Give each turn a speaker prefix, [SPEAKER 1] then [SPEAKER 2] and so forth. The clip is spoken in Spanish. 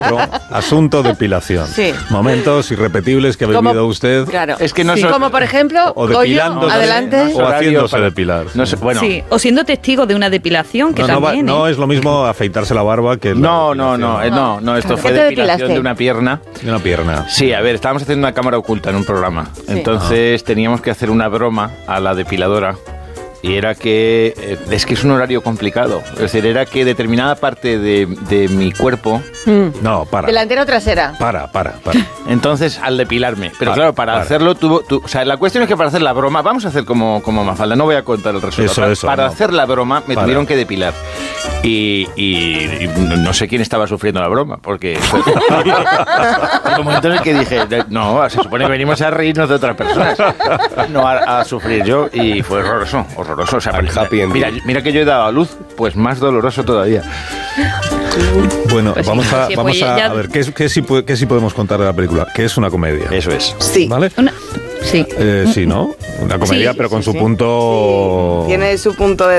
[SPEAKER 1] Asunto depilación.
[SPEAKER 2] Sí.
[SPEAKER 1] Momentos irrepetibles que ha vivido usted.
[SPEAKER 2] Claro.
[SPEAKER 3] Es que no
[SPEAKER 2] sí. Como por ejemplo,
[SPEAKER 1] o depilándose,
[SPEAKER 2] adelante.
[SPEAKER 1] o haciéndose depilar.
[SPEAKER 3] No sé, bueno.
[SPEAKER 4] Sí, o siendo testigo de una depilación, que también.
[SPEAKER 1] No es lo mismo afeitarse la barba que
[SPEAKER 3] No, esto fue depilación de una pierna.
[SPEAKER 1] De una pierna.
[SPEAKER 3] Sí, a ver, estábamos haciendo una cámara oculta en un programa. Sí. Entonces teníamos que hacer una broma a la depiladora. Y era que, es que es un horario complicado, es decir, era que determinada parte de mi cuerpo...
[SPEAKER 1] No, para.
[SPEAKER 2] ¿Delantera o trasera?
[SPEAKER 1] Para.
[SPEAKER 3] Entonces, al depilarme. Pero claro, para hacerlo o sea, la cuestión es que para hacer la broma, vamos a hacer como Mafalda, no voy a contar el resultado. Para hacer la broma me tuvieron que depilar. Y no sé quién estaba sufriendo la broma, porque fue un momento en el que dije, no, se supone que venimos a reírnos de otras personas, no a sufrir yo, y fue horroroso. O sea, mira que yo he dado a luz, pues más doloroso todavía.
[SPEAKER 1] Bueno,
[SPEAKER 4] pues
[SPEAKER 1] vamos a
[SPEAKER 4] ya...
[SPEAKER 1] ver, ¿qué sí podemos contar de la película? Que es una comedia.
[SPEAKER 3] Eso es.
[SPEAKER 2] Sí.
[SPEAKER 1] ¿Vale?
[SPEAKER 4] Sí.
[SPEAKER 1] Sí, ¿no? Una comedia, pero con su punto...
[SPEAKER 2] Sí. Tiene su punto